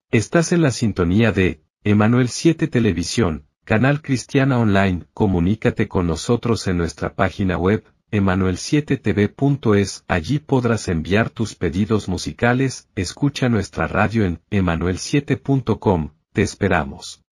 Estás en la sintonía de Emanuel 7 Televisión, canal cristiana online. Comunícate con nosotros en nuestra página web, emanuel7tv.es. Allí podrás enviar tus pedidos musicales. Escucha nuestra radio en emanuel7.com. Te esperamos.